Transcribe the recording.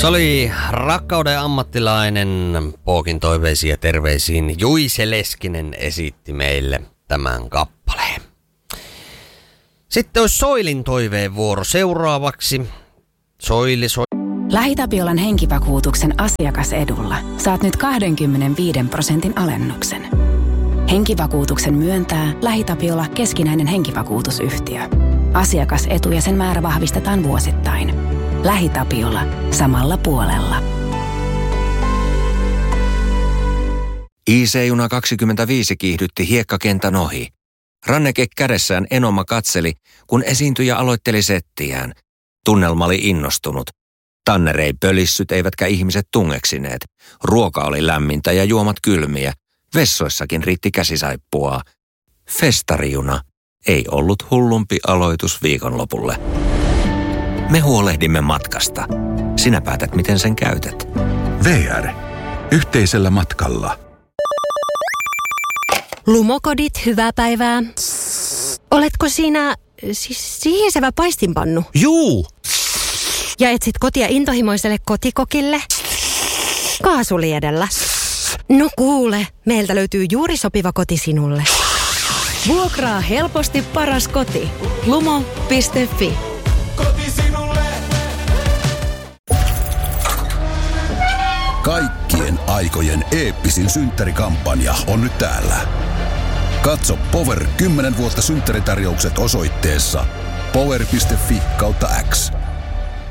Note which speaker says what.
Speaker 1: Se oli rakkauden ammattilainen. Pookin toiveisiin ja terveisiin Juise Leskinen esitti meille tämän kappaleen. Sitten olisi Soilin toiveen vuoro seuraavaksi. Soili.
Speaker 2: LähiTapiolan henkivakuutuksen asiakasedulla saat nyt 25% alennuksen. Henkivakuutuksen myöntää LähiTapiola keskinäinen henkivakuutusyhtiö. Asiakasetu ja sen määrä vahvistetaan vuosittain. LähiTapiola. Samalla puolella.
Speaker 3: IC-juna 25 kiihdytti hiekkakentän ohi. Ranneke kädessään Enoma katseli, kun esiintyjä aloitteli settiään. Tunnelma oli innostunut. Tanner ei pölissyt eivätkä ihmiset tungeksineet. Ruoka oli lämmintä ja juomat kylmiä. Vessoissakin riitti käsisaippuaa. Festarijuna ei ollut hullumpi aloitus viikonlopulle. Me huolehdimme matkasta. Sinä päätät, miten sen käytät.
Speaker 4: VR. Yhteisellä matkalla.
Speaker 5: Lumokodit, hyvää päivää. Oletko sinä siis sihisevä paistinpannu?
Speaker 6: Juu!
Speaker 5: Ja etsit kotia intohimoiselle kotikokille? Kaasuliedellä. No kuule, meiltä löytyy juuri sopiva koti sinulle. Vuokraa helposti paras koti. Lumo.fi.
Speaker 4: Koti sinulle. Kaikkien aikojen eeppisin synttärikampanja on nyt täällä. Katso Power 10 vuotta synttäritarjoukset osoitteessa power.fi/X.